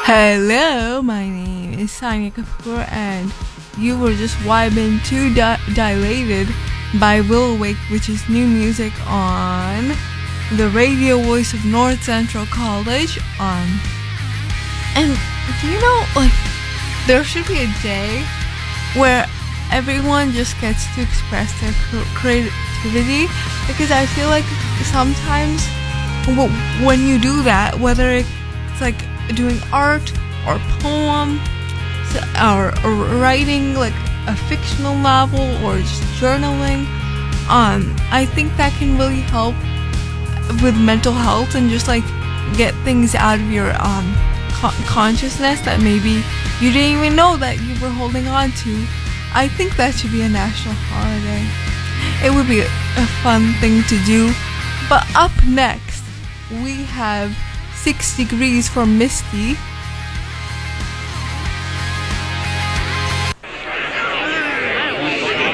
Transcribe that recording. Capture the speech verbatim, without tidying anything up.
Hello, my name is Sanya Kapoor, and you were just vibing to Di- Dilated by Will Wake, which is new music on the radio voice of North Central College. Um, and do you know, like, there should be a day where everyone just gets to express their creativity, because I feel like sometimes w- when you do that, whether it's like doing art or poem or, or writing like a fictional novel or just journaling, um, I think that can really help with mental health and just like get things out of your um, con- consciousness that maybe you didn't even know that you were holding on to. I think that should be a national holiday. It would be a, a fun thing to do. But up next, we have Six Degrees for Misty